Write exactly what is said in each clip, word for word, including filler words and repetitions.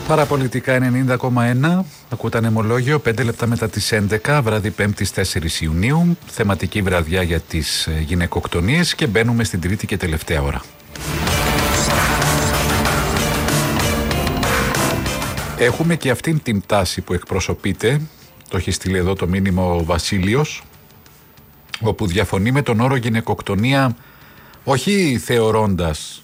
Παραπολιτικά ενενήντα κόμμα ένα, ακούτε ανεμολόγιο, πέντε λεπτά μετά τις έντεκα, βράδυ πέμπτης τέσσερις Ιουνίου, θεματική βραδιά για τις γυναικοκτονίες και μπαίνουμε στην τρίτη και τελευταία ώρα. Έχουμε και αυτήν την τάση που εκπροσωπείται, το έχει στείλει εδώ το μήνυμα ο Βασίλειος, όπου διαφωνεί με τον όρο γυναικοκτονία, όχι θεωρώντας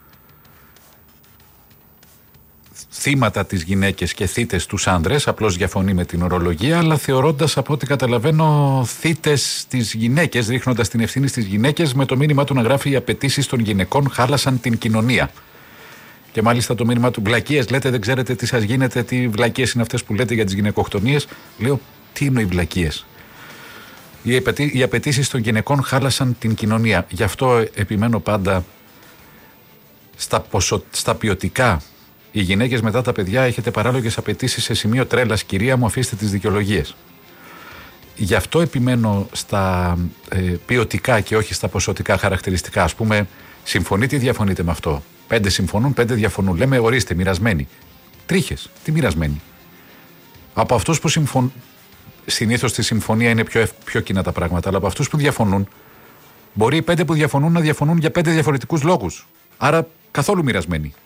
θύματα τις γυναίκες και θύτες τους άνδρες, απλώς διαφωνεί με την ορολογία, αλλά θεωρώντας, από ό,τι καταλαβαίνω, θύτες τις γυναίκες, ρίχνοντας την ευθύνη στις γυναίκες, με το μήνυμα του να γράφει οι απαιτήσεις των γυναικών χάλασαν την κοινωνία. Και μάλιστα το μήνυμα του βλακίες, λέτε, δεν ξέρετε τι σας γίνεται, τι βλακίες είναι αυτές που λέτε για τις γυναικοκτονίες. Λέω, τι είναι οι βλακίες? Οι απαιτήσεις των γυναικών χάλασαν την κοινωνία. Γι' αυτό επιμένω πάντα στα, ποσο, στα ποιοτικά. Οι γυναίκες μετά τα παιδιά έχετε παράλογες απαιτήσεις σε σημείο τρέλας, κυρία μου, αφήστε τις δικαιολογίες. Γι' αυτό επιμένω στα ε, ποιοτικά και όχι στα ποσοτικά χαρακτηριστικά. Ας πούμε, συμφωνείτε ή διαφωνείτε με αυτό? Πέντε συμφωνούν, πέντε διαφωνούν. Λέμε, ορίστε, μοιρασμένοι. Τρίχες, τι μοιρασμένοι? Από αυτούς που συμφωνούν, συνήθως στη συμφωνία είναι πιο, πιο κοινά τα πράγματα, αλλά από αυτούς που διαφωνούν, μπορεί οι πέντε που διαφωνούν να διαφωνούν για πέντε διαφορετικούς λόγους. Άρα καθόλου μοιρασμένοι.